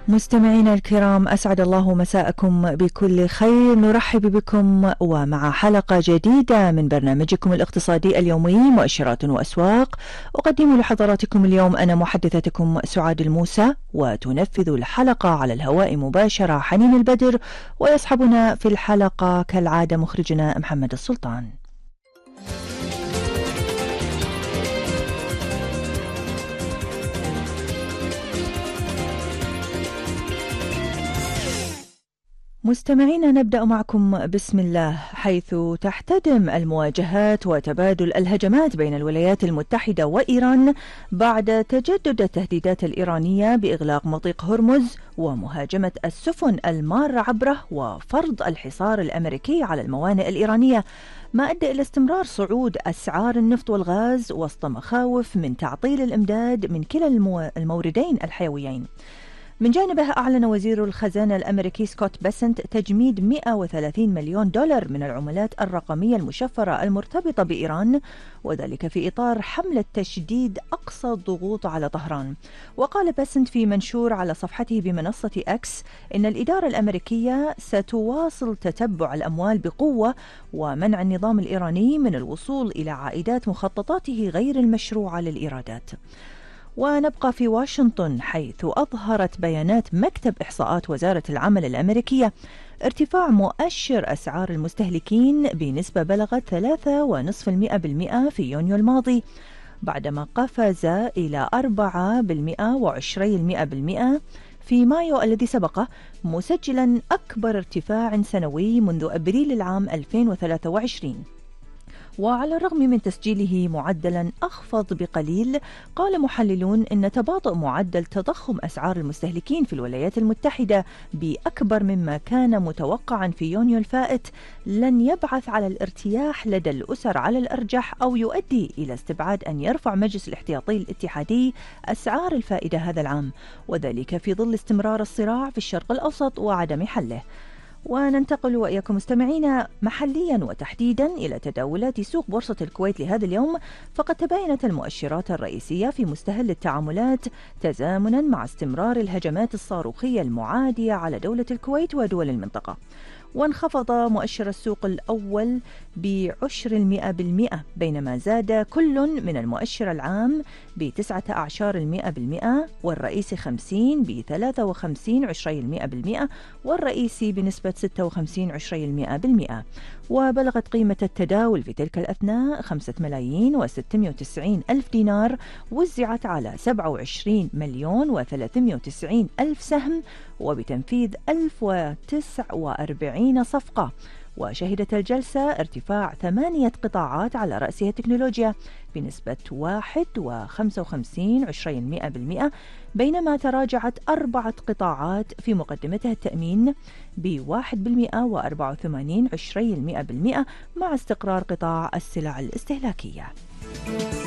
مستمعينا الكرام، أسعد الله مساءكم بكل خير. نرحب بكم ومع حلقة جديدة من برنامجكم الاقتصادي اليومي مؤشرات وأسواق. أقدم لحضراتكم اليوم أنا محدثتكم سعاد الموسى، وتنفذ الحلقة على الهواء مباشرة حنين البدر، ويصحبنا في الحلقة كالعادة مخرجنا محمد السلطان. مستمعينا، نبدأ معكم بسم الله، حيث تحتدم المواجهات وتبادل الهجمات بين الولايات المتحدة وإيران بعد تجدد التهديدات الإيرانية بإغلاق مضيق هرمز ومهاجمة السفن المارة عبره وفرض الحصار الأمريكي على الموانئ الإيرانية، ما أدى إلى استمرار صعود أسعار النفط والغاز وسط مخاوف من تعطيل الإمداد من كلا الموردين الحيويين. من جانبه، أعلن وزير الخزانة الأمريكي سكوت بيسنت تجميد 130 مليون دولار من العملات الرقمية المشفرة المرتبطة بإيران، وذلك في إطار حملة تشديد أقصى الضغوط على طهران. وقال بيسنت في منشور على صفحته بمنصة أكس إن الإدارة الأمريكية ستواصل تتبع الأموال بقوة ومنع النظام الإيراني من الوصول إلى عائدات مخططاته غير المشروعة للإيرادات. ونبقى في واشنطن، حيث أظهرت بيانات مكتب إحصاءات وزارة العمل الأمريكية ارتفاع مؤشر أسعار المستهلكين بنسبة بلغت 3.5% في يونيو الماضي، بعدما قفز إلى 4.20% في مايو الذي سبقه، مسجلا أكبر ارتفاع سنوي منذ أبريل العام 2023. وعلى الرغم من تسجيله معدلا أخفض بقليل، قال محللون إن تباطؤ معدل تضخم أسعار المستهلكين في الولايات المتحدة بأكبر مما كان متوقعا في يونيو الفائت لن يبعث على الارتياح لدى الأسر على الأرجح، أو يؤدي إلى استبعاد أن يرفع مجلس الاحتياطي الاتحادي أسعار الفائدة هذا العام، وذلك في ظل استمرار الصراع في الشرق الأوسط وعدم حله. وننتقل وإياكم مستمعينا محليا وتحديدا إلى تداولات سوق بورصة الكويت لهذا اليوم، فقد تباينت المؤشرات الرئيسية في مستهل التعاملات تزامنا مع استمرار الهجمات الصاروخية المعادية على دولة الكويت ودول المنطقة. وانخفض مؤشر السوق الأول ب0.10%، بينما زاد كل من المؤشر العام ب0.19%، والرئيسي 50 ب53.20%، والرئيسي بنسبة 56.20%. وبلغت قيمة التداول في تلك الأثناء 5,690,000 دينار، وزعت على 27,390,000 سهم، وبتنفيذ 1049 صفقة. وشهدت الجلسة ارتفاع 8 قطاعات على رأسها التكنولوجيا بنسبة 1.55%، بينما تراجعت 4 قطاعات في مقدمتها التأمين ب1.84%، مع استقرار قطاع السلع الاستهلاكية.